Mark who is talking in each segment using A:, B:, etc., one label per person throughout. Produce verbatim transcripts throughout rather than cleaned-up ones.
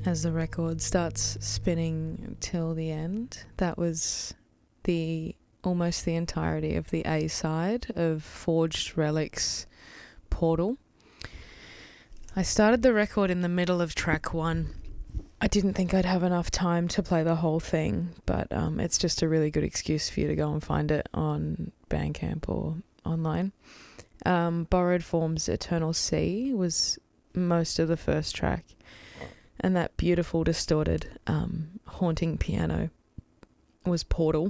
A: as the record starts spinning till the end. That was the almost the entirety of the A side of Forged Relics Portal. I started the record in the middle of track one. I didn't think I'd have enough time to play the whole thing, but um, it's just a really good excuse for you to go and find it on Bandcamp or online. Um, Borrowed Form's Eternal Sea was most of the first track, and that beautiful distorted um, haunting piano was Portal.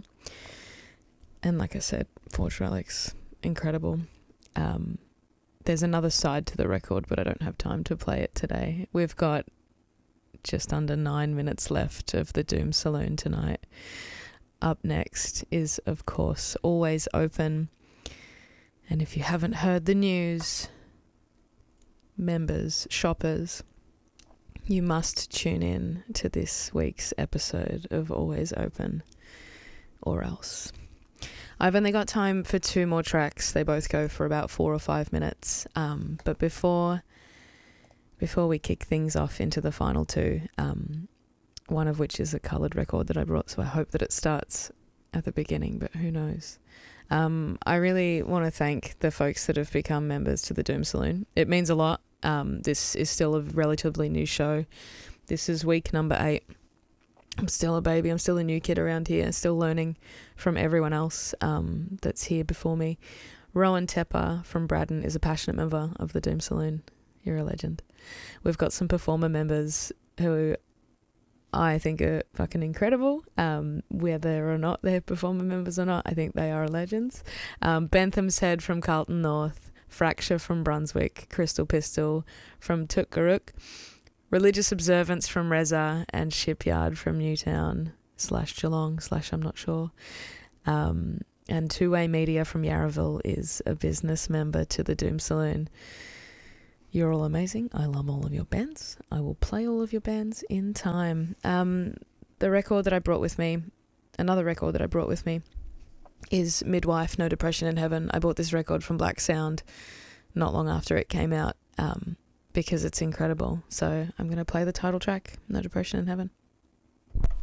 A: And like I said, Forged Relics, incredible. Um, there's another side to the record, but I don't have time to play it today. We've got just under nine minutes left of the Doom Saloon tonight. Up next is, of course, Always Open. And if you haven't heard the news, members, shoppers, you must tune in to this week's episode of Always Open, or else. I've only got time for two more tracks. They both go for about four or five minutes. Um, but before before we kick things off into the final two, um, one of which is a coloured record that I brought, so I hope that it starts at the beginning, but who knows. Um, I really want to thank the folks that have become members to the Doom Saloon. It means a lot. Um, this is still a relatively new show. This is week number eight. I'm still a baby. I'm still a new kid around here, still learning from everyone else um, that's here before me. Rowan Tepper from Braddon is a passionate member of the Doom Saloon. You're a legend. We've got some performer members who I think are fucking incredible. Um, whether or not they're performer members or not, I think they are legends. Um, Bentham's Head from Carlton North, Fracture from Brunswick, Crystal Pistol from Tutgaruk, Religious Observance from Reza, and Shipyard from Newtown slash Geelong slash I'm not sure. Um, and Two Way Media from Yarraville is a business member to the Doom Saloon. You're all amazing. I love all of your bands. I will play all of your bands in time. Um, the record that I brought with me, another record that I brought with me, is Midwife, No Depression in Heaven. I bought this record from Black Sound not long after it came out. Um, because it's incredible. So I'm going to play the title track, No Depression in Heaven.